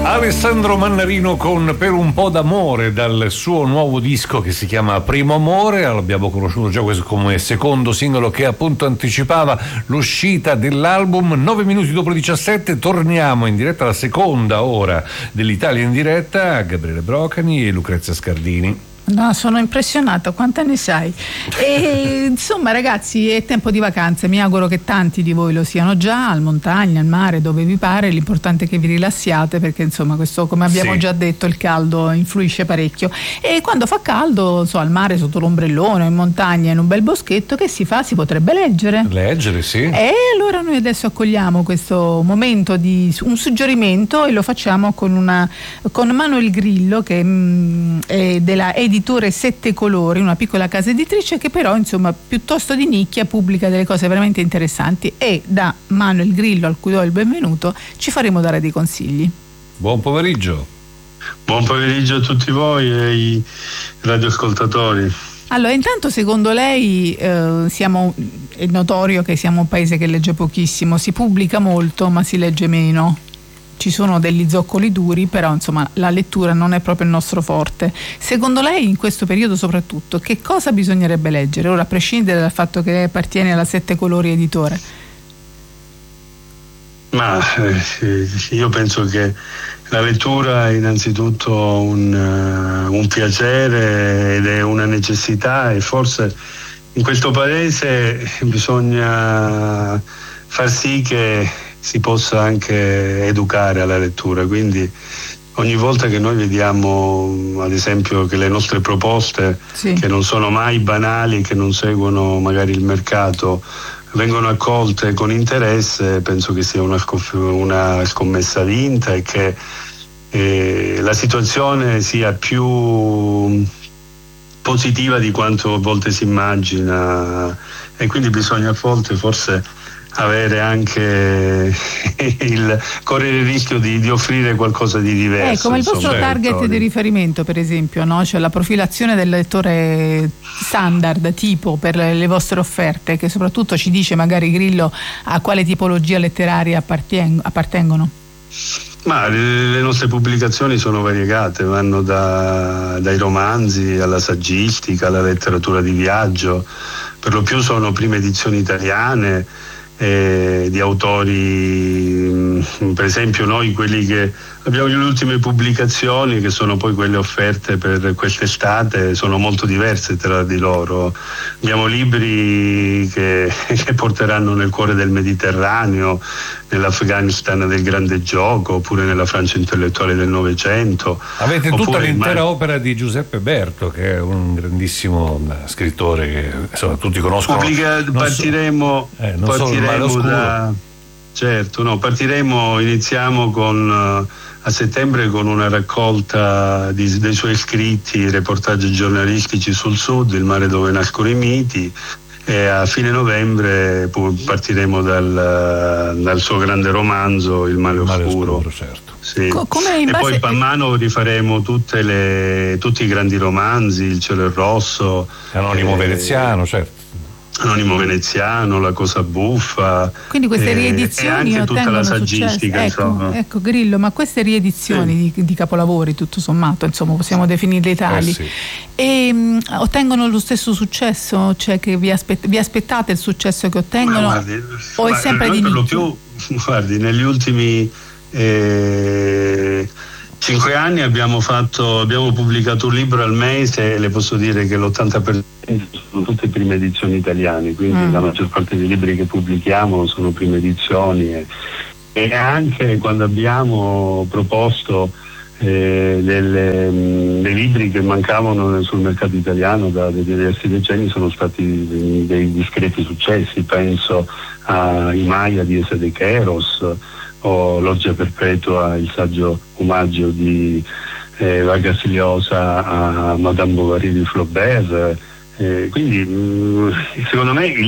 Alessandro Mannarino con Per un po' d'amore dal suo nuovo disco che si chiama Primo Amore. L'abbiamo conosciuto già questo come secondo singolo che appunto anticipava l'uscita dell'album. 9 minuti dopo le 17 torniamo in diretta alla seconda ora dell'Italia in diretta. Gabriele Brocani e Lucrezia Scardini. No, sono impressionata, quanti anni sai? E insomma ragazzi, è tempo di vacanze, mi auguro che tanti di voi lo siano già, al montagna, al mare, dove vi pare. L'importante è che vi rilassiate, perché insomma questo, come abbiamo già detto, il caldo influisce parecchio. E quando fa caldo, al mare, sotto l'ombrellone, in montagna, in un bel boschetto, che si fa? Si potrebbe leggere. Leggere, sì. E allora noi adesso accogliamo questo momento di un suggerimento e lo facciamo con Manuel Grillo, che è della editore Sette Colori, una piccola casa editrice che però insomma piuttosto di nicchia pubblica delle cose veramente interessanti, e da Manuel Grillo, al cui do il benvenuto, ci faremo dare dei consigli. Buon pomeriggio. Buon pomeriggio a tutti voi e ai radioascoltatori. Allora, intanto secondo lei è notorio che siamo un paese che legge pochissimo, si pubblica molto ma si legge meno. Ci sono degli zoccoli duri, però insomma la lettura non è proprio il nostro forte. Secondo lei, in questo periodo soprattutto, che cosa bisognerebbe leggere? Ora, a prescindere dal fatto che lei appartiene alla Sette Colori editore. Ma io penso che la lettura è innanzitutto un piacere ed è una necessità, e forse in questo paese bisogna far sì che si possa anche educare alla lettura. Quindi ogni volta che noi vediamo ad esempio che le nostre proposte, che non sono mai banali, che non seguono magari il mercato, vengono accolte con interesse, penso che sia una scommessa vinta, e che la situazione sia più positiva di quanto a volte si immagina, e quindi bisogna a volte forse avere anche correre il rischio di offrire qualcosa di diverso. Come il vostro target di riferimento, per esempio, no? Cioè la profilazione del lettore standard tipo per le vostre offerte, che soprattutto ci dice magari Grillo a quale tipologia letteraria appartengono. Ma le nostre pubblicazioni sono variegate, vanno dai romanzi alla saggistica, alla letteratura di viaggio. Per lo più sono prime edizioni italiane, di autori, per esempio noi quelli che abbiamo le ultime pubblicazioni, che sono poi quelle offerte per quest'estate, sono molto diverse tra di loro. Abbiamo libri che porteranno nel cuore del Mediterraneo, nell'Afghanistan del grande gioco, oppure nella Francia intellettuale del Novecento. Avete tutta l'intera opera di Giuseppe Berto, che è un grandissimo scrittore che insomma tutti conoscono. Iniziamo a settembre con una raccolta dei suoi scritti, reportaggi giornalistici sul Sud, il mare dove nascono i miti, e a fine novembre partiremo dal suo grande romanzo Il mare oscuro. Certo. Sì. E poi man mano rifaremo tutti i grandi romanzi, Il cielo è rosso, Anonimo Veneziano, certo. Anonimo Veneziano, La cosa buffa. Quindi queste riedizioni e anche tutta la saggistica, ecco Grillo, ma queste riedizioni di capolavori, tutto sommato, insomma, possiamo definirle tali, e ottengono lo stesso successo? Cioè che vi aspettate il successo che ottengono? O è sempre di nicchia? Guardi, negli ultimi 5 anni abbiamo pubblicato un libro al mese, e le posso dire che l'80% sono tutte prime edizioni italiane, quindi la maggior parte dei libri che pubblichiamo sono prime edizioni, e anche quando abbiamo proposto dei libri che mancavano sul mercato italiano da diversi decenni, sono stati dei discreti successi. Penso a I Maya di Esa de Queiroz, o L'orgia perpetua, il saggio omaggio di Vargas Llosa a Madame Bovary di Flaubert. Quindi secondo me